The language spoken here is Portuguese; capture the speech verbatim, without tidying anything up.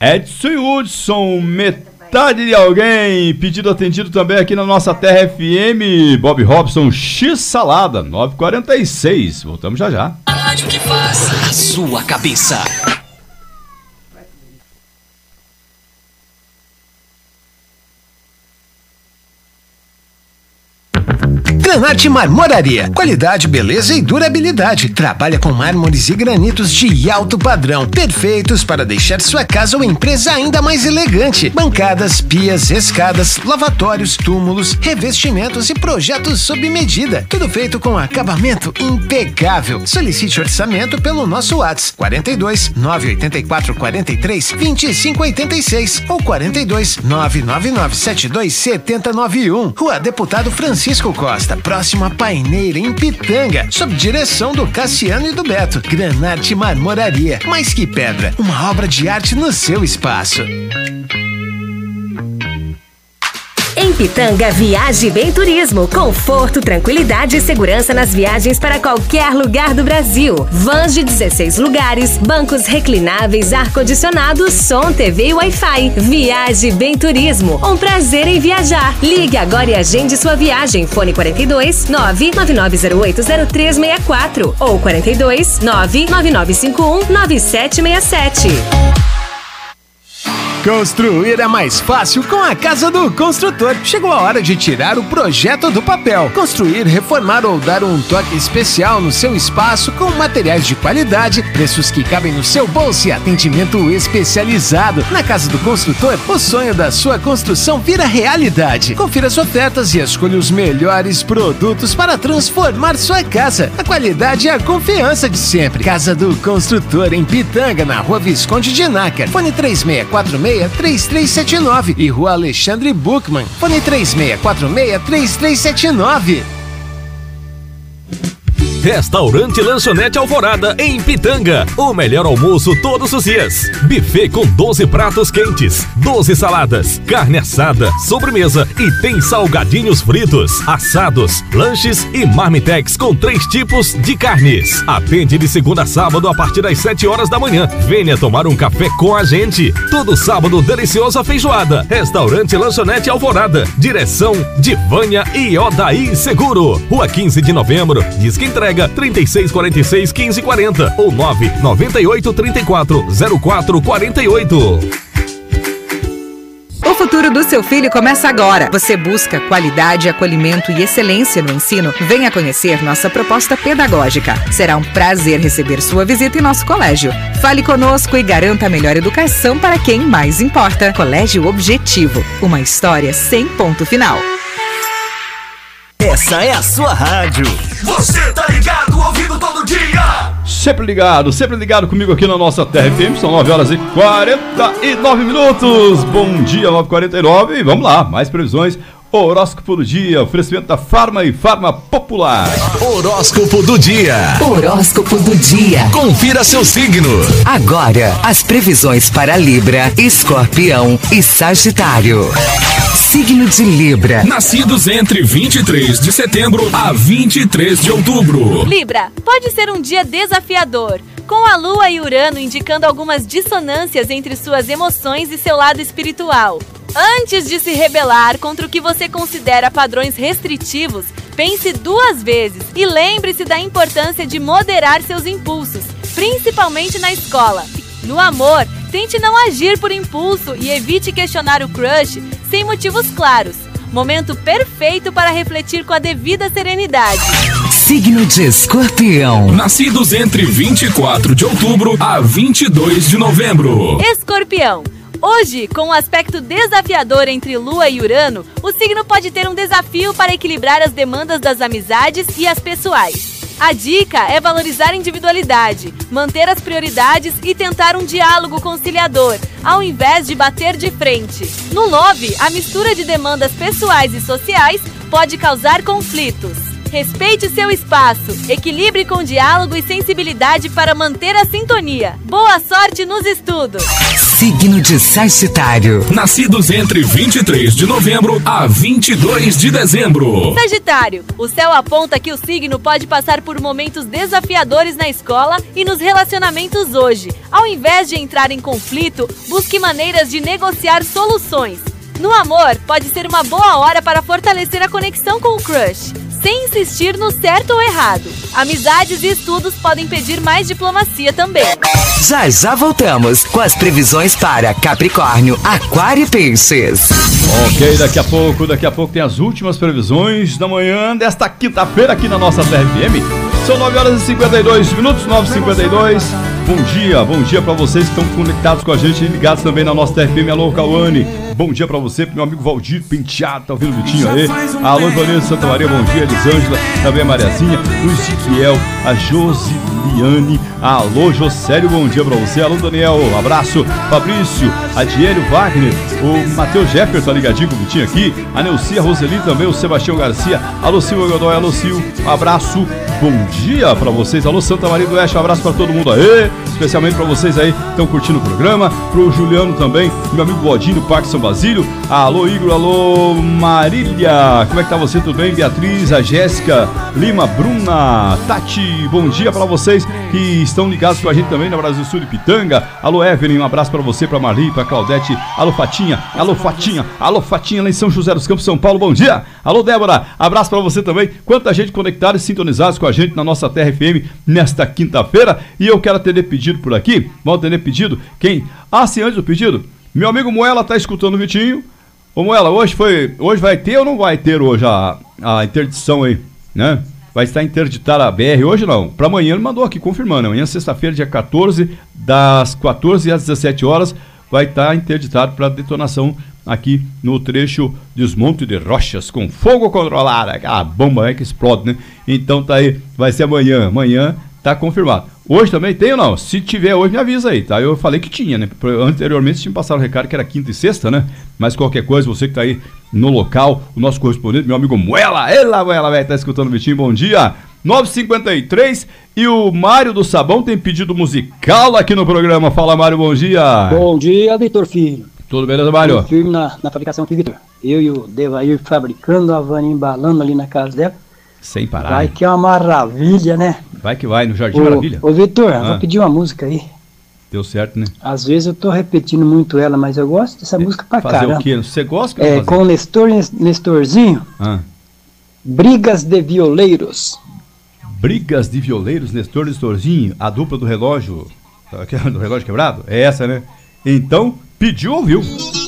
Edson e Hudson, metade de alguém. Pedido atendido também aqui na nossa Terra F M. Bob Robson, X Salada, nove e quarenta e seis. Voltamos já já. A rádio que faz a sua cabeça. Granarte Marmoraria, qualidade, beleza e durabilidade. Trabalha com mármores e granitos de alto padrão, perfeitos para deixar sua casa ou empresa ainda mais elegante. Bancadas, pias, escadas, lavatórios, túmulos, revestimentos e projetos sob medida. Tudo feito com acabamento impecável. Solicite orçamento pelo nosso WhatsApp quarenta e dois, nove oito quatro, quarenta e três, vinte e cinco oitenta e seis ou quarenta e dois, nove nove nove sete dois, sete zero nove um. Rua Deputado Francisco Costa, próximo a Paineira, em Pitanga, sob direção do Cassiano e do Beto. Granarte Marmoraria, mais que pedra, uma obra de arte no seu espaço. Em Pitanga, Viaje Bem Turismo. Conforto, tranquilidade e segurança nas viagens para qualquer lugar do Brasil. Vans de dezesseis lugares, bancos reclináveis, ar-condicionado, som, T V e Wi-Fi. Viaje Bem Turismo. Um prazer em viajar. Ligue agora e agende sua viagem. Fone quarenta e dois, nove nove nove zero oito zero três seis quatro ou quarenta e dois, nove nove nove cinco um nove sete seis sete. Construir é mais fácil com a Casa do Construtor. Chegou a hora de tirar o projeto do papel. Construir, reformar ou dar um toque especial no seu espaço com materiais de qualidade, preços que cabem no seu bolso e atendimento especializado. Na Casa do Construtor, o sonho da sua construção vira realidade. Confira as ofertas e escolha os melhores produtos para transformar sua casa. A qualidade e a confiança de sempre. Casa do Construtor, em Pitanga, na Rua Visconde de Nácar. Fone três seis quatro seis, três três sete nove e Rua Alexandre Buchmann. Fone três seis quatro seis, três três sete nove. Restaurante Lanchonete Alvorada, em Pitanga. O melhor almoço todos os dias. Buffet com doze pratos quentes, doze saladas, carne assada, sobremesa e tem salgadinhos fritos, assados, lanches e marmitex com três tipos de carnes. Atende de segunda a sábado a partir das sete horas da manhã. Venha tomar um café com a gente. Todo sábado, deliciosa feijoada. Restaurante Lanchonete Alvorada. Direção de Vânia e Odaí Seguro. Rua quinze de novembro. Diz que entrega trinta e seis, quarenta e seis, quinze, quarenta ou nove nove oito, trinta e quatro, zero quatro, quarenta e oito. O futuro do seu filho começa agora. Você busca qualidade, acolhimento e excelência no ensino? Venha conhecer nossa proposta pedagógica. Será um prazer receber sua visita em nosso colégio. Fale conosco e garanta a melhor educação para quem mais importa. Colégio Objetivo. Uma história sem ponto final. Essa é a sua rádio. Você tá ligado, ouvindo todo dia. Sempre ligado, sempre ligado comigo aqui na nossa Terra F M. São nove horas e quarenta e nove minutos. Bom dia, nove e quarenta e nove. E vamos lá, mais previsões. Horóscopo do dia, oferecimento da Farma e Farma Popular. Horóscopo do dia. Horóscopo do dia. Confira seu signo. Agora, as previsões para Libra, Escorpião e Sagitário. Signo de Libra. Nascidos entre vinte e três de setembro a vinte e três de outubro. Libra, pode ser um dia desafiador, com a Lua e Urano indicando algumas dissonâncias entre suas emoções e seu lado espiritual. Antes de se rebelar contra o que você considera padrões restritivos, pense duas vezes e lembre-se da importância de moderar seus impulsos, principalmente na escola. No amor, tente não agir por impulso e evite questionar o crush sem motivos claros. Momento perfeito para refletir com a devida serenidade. Signo de Escorpião. Nascidos entre vinte e quatro de outubro a vinte e dois de novembro. Escorpião. Hoje, com um aspecto desafiador entre Lua e Urano, o signo pode ter um desafio para equilibrar as demandas das amizades e as pessoais. A dica é valorizar a individualidade, manter as prioridades e tentar um diálogo conciliador, ao invés de bater de frente. No love, a mistura de demandas pessoais e sociais pode causar conflitos. Respeite seu espaço, equilibre com diálogo e sensibilidade para manter a sintonia. Boa sorte nos estudos! Signo de Sagitário. Nascidos entre vinte e três de novembro a vinte e dois de dezembro. Sagitário, o céu aponta que o signo pode passar por momentos desafiadores na escola e nos relacionamentos hoje. Ao invés de entrar em conflito, busque maneiras de negociar soluções. No amor, pode ser uma boa hora para fortalecer a conexão com o crush, sem insistir no certo ou errado. Amizades e estudos podem pedir mais diplomacia também. Já já voltamos com as previsões para Capricórnio, Aquário e Peixes. Ok, daqui a pouco, daqui a pouco tem as últimas previsões da manhã desta quinta-feira aqui na nossa T R F M. São nove horas e cinquenta e dois minutos, nove e cinquenta e dois. Bom dia, bom dia para vocês que estão conectados com a gente e ligados também na nossa T R F M. Alô, Cauane. Bom dia pra você, pro meu amigo Valdir Penteado, tá ouvindo o Vitinho aí? Alô, Ivanildo de Santa Maria, bom dia, Elisângela, também a Mariazinha, o Ezequiel, a Josiliane, alô, Josélio, bom dia pra você, alô, Daniel, um abraço, Fabrício, a Diélio Wagner, o Matheus Jefferson, tá ligadinho com o Vitinho aqui, a Neucia, a Roseli também, o Sebastião Garcia, alô, Silvio Godoy, alô, Sil, um abraço, bom dia pra vocês, alô, Santa Maria do Oeste, um abraço pra todo mundo aí, especialmente pra vocês aí que estão curtindo o programa, pro Juliano também, meu amigo Godinho do Parque São Basílio, alô Igor, alô Marília, como é que tá você, tudo bem? Beatriz, a Jéssica, Lima, Bruna, Tati, bom dia pra vocês que estão ligados com a gente também na Brasil Sul de Pitanga, alô Evelyn, um abraço pra você, pra Marli, pra Claudete, alô Fatinha, alô Fatinha, alô Fatinha lá em São José dos Campos, São Paulo, bom dia, alô Débora, abraço pra você também, quanta gente conectada e sintonizados com a gente na nossa T R F M nesta quinta-feira, e eu quero atender pedido por aqui, vamos atender pedido, quem? Ah, sim, antes do pedido, meu amigo Moela tá escutando o Vitinho. Ô Moela, hoje foi. Hoje vai ter ou não vai ter hoje a, a interdição aí, né? Vai estar interditada a B R hoje não. Pra amanhã ele mandou aqui confirmando. Amanhã, sexta-feira, dia quatorze, das quatorze às dezessete horas, vai estar interditado para detonação aqui no trecho Desmonte de Rochas, com fogo controlado. Aquela bomba aí que explode, né? Então tá aí, vai ser amanhã. Amanhã tá confirmado. Hoje também tem ou não? Se tiver hoje, me avisa aí, tá? Eu falei que tinha, né? Anteriormente tinha passado o recado que era quinta e sexta, né? Mas qualquer coisa, você que tá aí no local, o nosso correspondente, meu amigo Moela, ela, Moela, vai estar escutando o Vitinho, bom dia. nove e cinquenta e três e o Mário do Sabão tem pedido musical aqui no programa. Fala, Mário, bom dia. Bom dia, Vitor Filho. Tudo beleza, Mário? Tudo firme na, na fabricação aqui, Vitor. Eu e o Devair fabricando, a Vânia embalando ali na casa dela. Sem parar. Vai que é uma maravilha, né? Vai que vai, no Jardim ô, Maravilha. Ô, Vitor, ah. vou pedir uma música aí. Deu certo, né? Às vezes eu tô repetindo muito ela, mas eu gosto dessa é, música pra fazer caramba. Fazer o quê? Você gosta? É, com o Nestor, Nestorzinho. Ah. Brigas de Violeiros. Brigas de Violeiros, Nestor, Nestorzinho, a dupla do relógio, do relógio quebrado? É essa, né? Então, pediu, ouviu.